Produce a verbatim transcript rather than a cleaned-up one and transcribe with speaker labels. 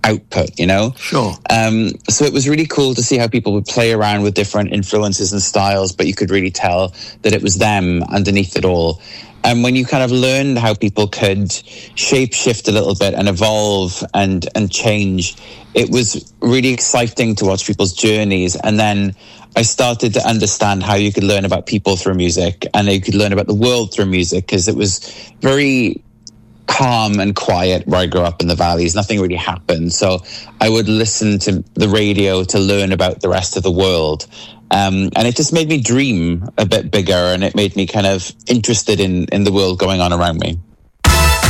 Speaker 1: output, you know?
Speaker 2: Sure.
Speaker 1: Um, so it was really cool to see how people would play around with different influences and styles, but you could really tell that it was them underneath it all. And when you kind of learned how people could shape shift a little bit and evolve and, and change, it was really exciting to watch people's journeys. And then I started to understand how you could learn about people through music, and you could learn about the world through music, because it was very calm and quiet where I grew up in the valleys. Nothing really happened. So I would listen to the radio to learn about the rest of the world. Um, and it just made me dream a bit bigger, and it made me kind of interested in, in the world going on around me.